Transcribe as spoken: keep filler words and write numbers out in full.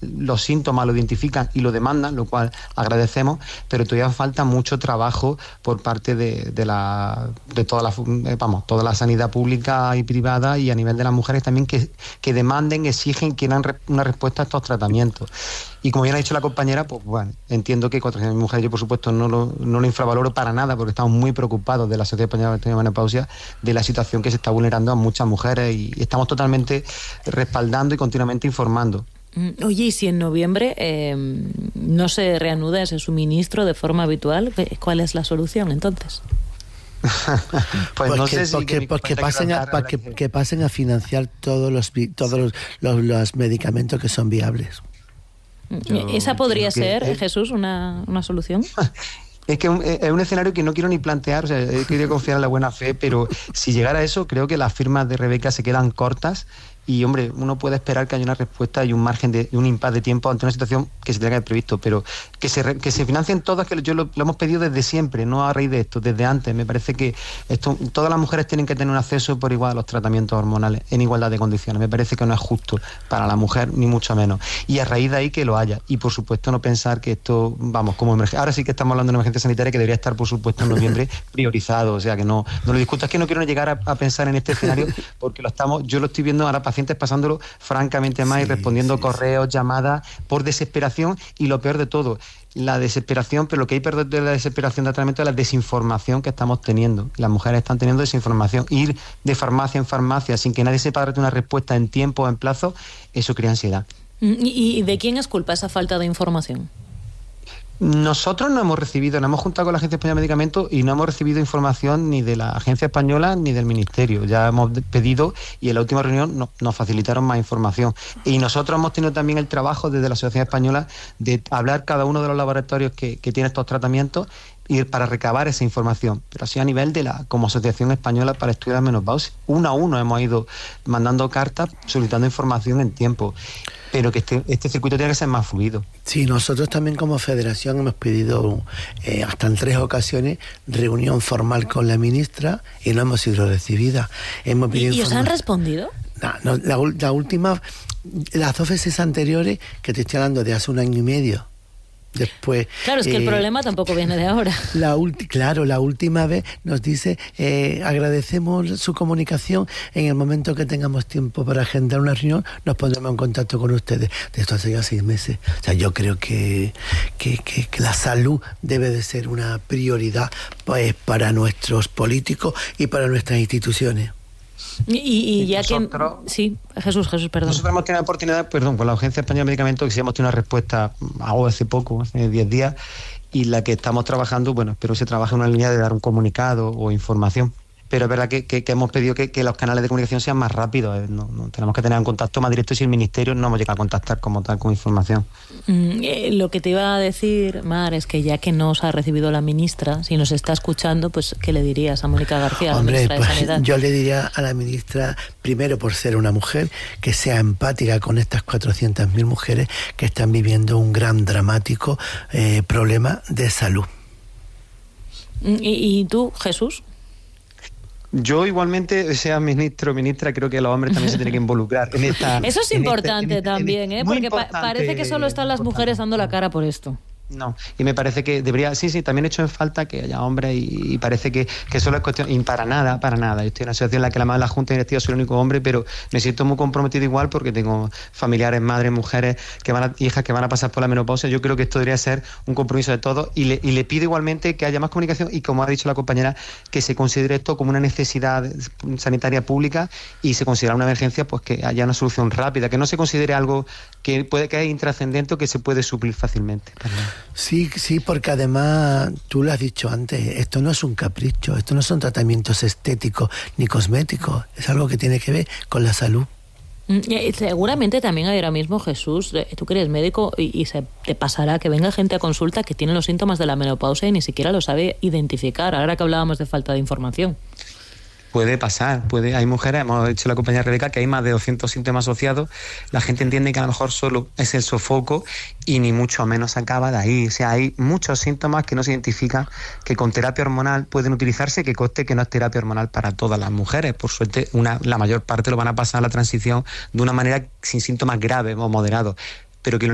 los síntomas lo identifican y lo demandan, lo cual agradecemos, pero todavía falta mucho trabajo por parte de, de la de toda la vamos toda la sanidad pública y privada, y a nivel de las mujeres también, que, que demanden, exigen, quieran re, una respuesta a estos tratamientos. Y como bien ha dicho la compañera, pues bueno, entiendo que cuatrocientas mil mujeres, yo por supuesto no lo, no lo infravaloro para nada, porque estamos muy preocupados de la Sociedad Española de Menopausia, de la situación que se está vulnerando a muchas mujeres, y estamos totalmente respaldando y continuamente informando. Oye, y si en noviembre eh, no se reanuda ese suministro de forma habitual, ¿cuál es la solución entonces? pues, pues no que, sé si porque, que, porque pasen a, para que, que pasen a financiar todos los todos sí. los, los, los medicamentos que son viables. Yo ¿Esa podría ser, que, eh, Jesús, una, una solución? Es que es un escenario que no quiero ni plantear, o sea, he querido confiar en la buena fe, pero si llegara a eso, creo que las firmas de Rebeca se quedan cortas. Y, hombre, uno puede esperar que haya una respuesta y un margen de un impasse de tiempo ante una situación que se tenga que haber previsto, pero que se, que se financien todas, que yo lo, lo hemos pedido desde siempre, no a raíz de esto, desde antes. Me parece que esto, todas las mujeres tienen que tener un acceso por igual a los tratamientos hormonales, en igualdad de condiciones. Me parece que no es justo para la mujer, ni mucho menos. Y a raíz de ahí que lo haya. Y, por supuesto, no pensar que esto, vamos, como emergencia. Ahora sí que estamos hablando de una emergencia sanitaria que debería estar, por supuesto, en noviembre priorizado. O sea, que no, no lo discuto. Es que no quiero llegar a, a pensar en este escenario, porque lo estamos, yo lo estoy viendo ahora, pacientes pasándolo francamente mal, sí, y respondiendo sí, correos, sí. llamadas, por desesperación, y lo peor de todo, la desesperación, pero lo que hay peor de la desesperación de tratamiento es la desinformación que estamos teniendo. Las mujeres están teniendo desinformación. Ir de farmacia en farmacia sin que nadie sepa darte una respuesta en tiempo o en plazo, eso crea ansiedad. ¿Y de quién es culpa esa falta de información? Nosotros no hemos recibido, nos hemos juntado con la Agencia Española de Medicamentos y no hemos recibido información ni de la Agencia Española ni del Ministerio. Ya hemos pedido y en la última reunión no, nos facilitaron más información. Y nosotros hemos tenido también el trabajo desde la Asociación Española de hablar cada uno de los laboratorios que, que tiene estos tratamientos y para recabar esa información, pero así a nivel de la como Asociación Española para Estudiar la Menopausia. Uno a uno hemos ido mandando cartas solicitando información en tiempo, pero que este, este circuito tiene que ser más fluido. Sí, nosotros también como federación hemos pedido eh, hasta en tres ocasiones reunión formal con la ministra y no hemos sido recibidas. Hemos pedido ¿Y, ¿Y os han respondido? No, no, la, la última, las dos veces anteriores, que te estoy hablando de hace un año y medio. Después, claro, es que eh, el problema tampoco viene de ahora. La ulti, claro, la última vez nos dice, eh, agradecemos su comunicación, en el momento que tengamos tiempo para agendar una reunión, nos pondremos en contacto con ustedes. De esto hace ya seis meses. O sea, yo creo que, que, que, que la salud debe de ser una prioridad, pues, para nuestros políticos y para nuestras instituciones. Y, y, y ya nosotros, que... Sí, Jesús, Jesús, perdón. Nosotros hemos tenido la oportunidad, perdón, con la Agencia Española de Medicamentos, que sí hemos tenido una respuesta hace poco, hace diez días, y la que estamos trabajando, bueno, espero que se trabaje en una línea de dar un comunicado o información. Pero es verdad que, que, que hemos pedido que, que los canales de comunicación sean más rápidos. No, no, tenemos que tener un contacto más directo, si el Ministerio no hemos llegado a contactar como tal con información. Mm, eh, lo que te iba a decir, Mar, es que ya que no os ha recibido la ministra, si nos está escuchando, pues ¿qué le dirías a Mónica García, Hombre, la ministra pues, de Sanidad? Yo le diría a la ministra, primero por ser una mujer, que sea empática con estas cuatrocientas mil mujeres que están viviendo un gran dramático eh, problema de salud. ¿Y, y tú, Jesús? Yo igualmente, sea ministro o ministra, creo que los hombres también se tienen que involucrar en esta... Eso es importante este, también, ¿eh? Porque importante, pa- parece que solo están las mujeres dando la cara por esto. No, y me parece que debería, sí, sí, también he hecho en falta que haya hombres y, y parece que, que solo es cuestión, y para nada, para nada. Yo estoy en una situación en la que la, la Junta Directiva soy el único hombre, pero me siento muy comprometido igual porque tengo familiares, madres, mujeres, que van a, hijas que van a pasar por la menopausia. Yo creo que esto debería ser un compromiso de todos y le, y le pido igualmente que haya más comunicación y, como ha dicho la compañera, que se considere esto como una necesidad sanitaria pública y se considera una emergencia, pues que haya una solución rápida, que no se considere algo que puede que es intrascendente o que se puede suplir fácilmente. Perdón. Sí, sí, porque además, tú lo has dicho antes, esto no es un capricho, esto no son tratamientos estéticos ni cosméticos, es algo que tiene que ver con la salud. Seguramente también ahora mismo, Jesús, tú que eres médico y, y se te pasará que venga gente a consulta que tiene los síntomas de la menopausia y ni siquiera lo sabe identificar, ahora que hablábamos de falta de información. Puede pasar, puede, hay mujeres, hemos dicho la compañera Rebeca, que hay más de doscientos síntomas asociados, la gente entiende que a lo mejor solo es el sofoco y ni mucho menos acaba de ahí. O sea, hay muchos síntomas que no se identifican, que con terapia hormonal pueden utilizarse, que conste que no es terapia hormonal para todas las mujeres. Por suerte, una, la mayor parte lo van a pasar a la transición de una manera sin síntomas graves o moderados, pero que